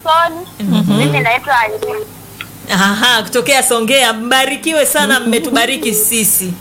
Dickson. Mimi naitwa Irene. Aha, kutokea Songea. Mbarikiwe sana, mmetubariki sisi.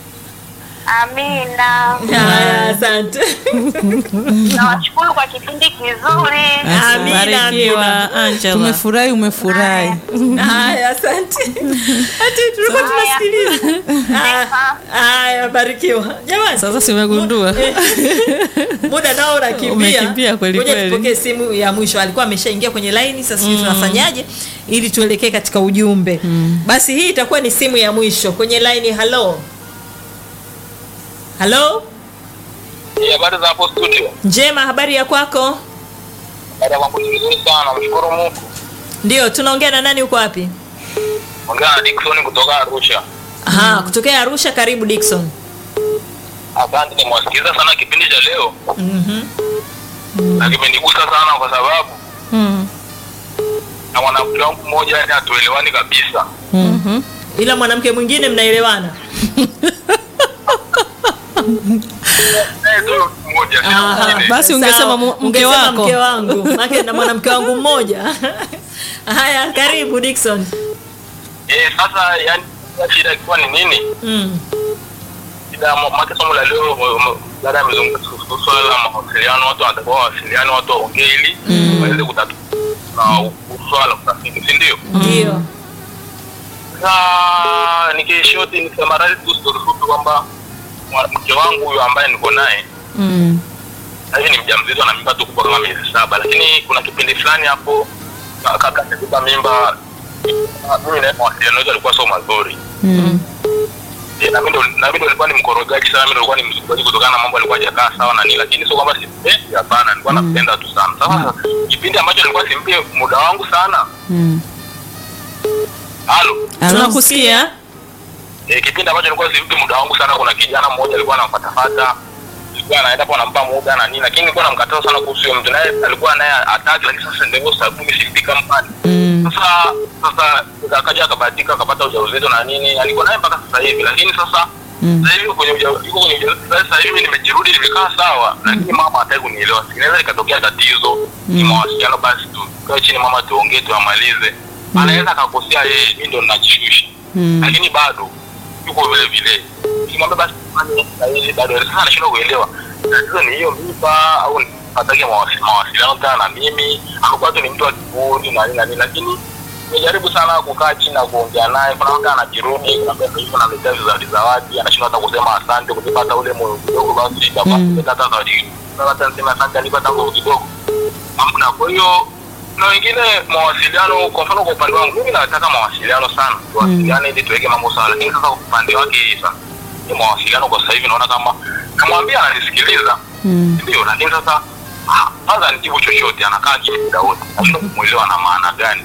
Amina. Haya, asante. Nawashukuru kwa kipindi kizuri. Amina, Barikiwa Angela. Tumefurahi, umefurahi. Haya, asante. Ati tulikuwa tunasikiliza. Haya, barikiwa. Jamani, Sasa simegundua. muda nao unakimbia. Umekimbia kweli Ngoja kweli. tupokee simu ya mwisho. Alikuwa ameshaingia kwenye line, sasa sisi tunafanyaje ili tuelekee katika ujumbe. Basi hii itakuwa ni simu ya mwisho kwenye line. Hello. Hello? Habari za hapo studio? Njema, habari ya kwako? Baada ya vizuri sana, mshukuru Mungu. Ndio, tunaongea na nani, uko wapi? Ongea na Dickson kutoka Arusha. Aha, kutokea Arusha, karibu Dickson. Asante, nimewasikiza sana kipindi cha leo. Na kimenigusa sana kwa sababu na mwanamke wangu mmoja yani hatuelewani kabisa. Ila mwanamke mwingine mnaelewana? Mmoja Basi ungesema mke wako. Mke wangu. Maana na mwanamke wangu mmoja. Haya, karibu Dickson. Sasa yani shida ilikuwa ni nini? Shida mama somo la leo baada ya mzunguko kuhusu swala la mawasiliano, watu wanatakiwa wasiliane, watu waongee ili waweze kutatua swala la usafiri, si ndio? Ndio. Sasa nikishoti nikimarali tu story fupi kwamba mke wangu huyo ambaye niko naye hivi ni mjamzito na mimba tu kubwa kama miezi 7, lakini kuna kipindi fulani hapo kaka alikuwa mimba, mimi na mawasiliano yetu alikuwa sio mazuri. Na mimi ndo nilikuwa ni mkorogaji sana, mimi nilikuwa ni mzungukaji kutokana na mambo alikuwa hajakaa sawa na nini, lakini sio kwamba sipendi, hapana, nilikuwa napenda tu sana. Sasa kipindi ambacho nilikuwa simpi muda wangu sana. Halo. Tunakusikia. Kipindi ambacho nilikuwa simpi muda wangu sana, kuna kijana mmoja alikuwa anamfuatafuata, alikuwa anaenda kwa anampa muda na nini, lakini nilikuwa namkataza sana kuhusu huyo mtu, naye alikuwa naye ataki, lakini sasa ndio sababu mimi simpi kama sasa akaja akabahatika akapata ujauzito na nini, alikuwa naye mpaka sasa hivi, lakini sasa hivi kwenye ujauzito sasa hivi nimejirudi, nimekaa sawa, lakini mama hataki kunielewa. Inaweza ikatokea tatizo ni mawasiliano, basi tu kwa chini mama tuongee tuamalize. Anaweza akakosea yeye, mimi ndo ninajishusha, lakini bado yuko vile vile. Kimwambia basi fanye bado sasa anashindwa kuelewa tatizo ni hiyo mimba au atake mawasiliano tena na mimi, amekuwa tu ni mtu wa kiburi na nini, lakini nimejaribu sana kukaa chini na kuongea naye. Kuna wakati anajirudi, kuna pesa hizo na mitaji zawadi, anashindwa hata kusema asante, kupata ule moyo kidogo, basi hata zawadi hata nisema asante alipata nguvu kidogo hamna. Kwa hiyo na wengine mawasiliano, kwa mfano kwa upande wangu mimi nataka mawasiliano sana, tuwasiliane ili tuweke mambo sawa, lakini sasa kwa upande wake sasa ni mawasiliano kwa sasa hivi naona kama namwambia ananisikiliza ndio, lakini sasa kwanza nijibu chochote anakaa kimya muda wote, nashindwa kumuelewa na maana gani.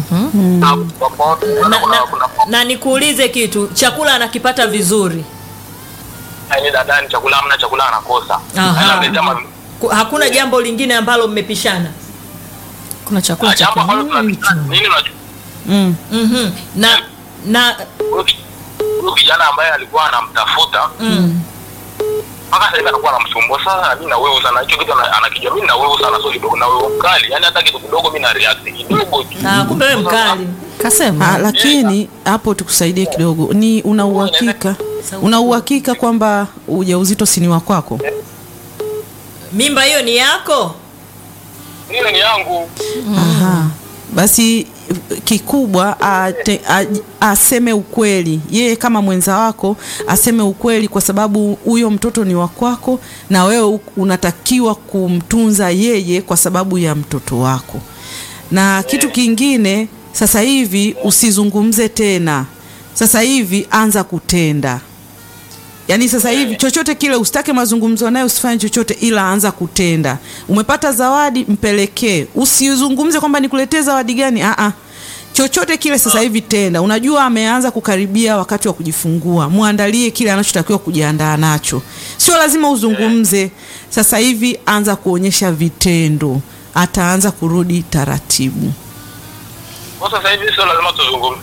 Na nikuulize kitu, chakula anakipata vizuri? Yaani dada, ni chakula hamna, chakula anakosa. Hakuna jambo lingine ambalo mmepishana? Kuna chakula cha nini unajua? Na huyo kijana ambaye alikuwa anamtafuta mpaka sasa hivi anakuwa anamsumbua. Sasa mimi na wewe sana hicho kitu anakijua, mimi na wewe sana sio kidogo, na wewe mkali, yani hata kitu kidogo mimi na react kidogo tu. Kumbe wewe mkali. Kasema. Lakini hapo tukusaidie kidogo. Ni una uhakika kwamba ujauzito si ni wa kwako? Mimba hiyo ni yako? Hiyo ni yangu. Basi kikubwa aseme ukweli. Yeye kama mwenza wako aseme ukweli, kwa sababu huyo mtoto ni wa kwako na wewe unatakiwa kumtunza yeye kwa sababu ya mtoto wako. Na kitu kingine, sasa hivi usizungumze tena. Sasa hivi anza kutenda. Yaani sasa hivi chochote kile usitake mazungumzo naye, usifanye chochote, ila anza kutenda. Umepata zawadi, mpelekee. Usizungumze kwamba nikuletee zawadi gani. Chochote kile sasa hivi tenda. Unajua ameanza kukaribia wakati wa kujifungua, muandalie kile anachotakiwa kujiandaa nacho. Sio lazima uzungumze. Sasa hivi anza kuonyesha vitendo. Ataanza kurudi taratibu. Kwa sasa hivi sio lazima tuzungumze.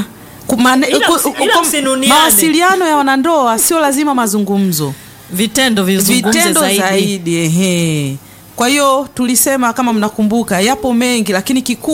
Mawasiliano ya wanandoa sio lazima mazungumzo. Vitendo zaidi. Kwa hiyo tulisema, kama mnakumbuka, yapo mengi, lakini